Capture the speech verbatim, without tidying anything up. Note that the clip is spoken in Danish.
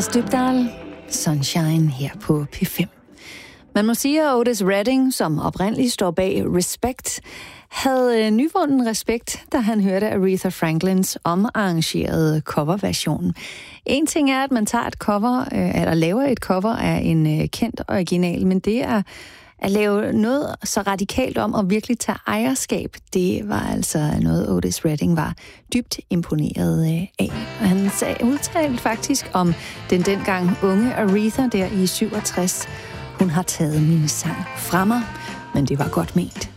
Thomas Dybdahl, Sunshine her på P fem. Man må sige, at Otis Redding, som oprindeligt står bag Respect, havde nyvunden respekt, da han hørte Aretha Franklins omarrangerede coverversion. En ting er, at man tager et cover, eller laver et cover af en kendt original, men det er at lave noget så radikalt om og virkelig tage ejerskab, det var altså noget, Otis Redding var dybt imponeret af. Og han udtalte faktisk om den dengang unge Aretha der i syvogtres. Hun har taget min sang fra mig, men det var godt ment.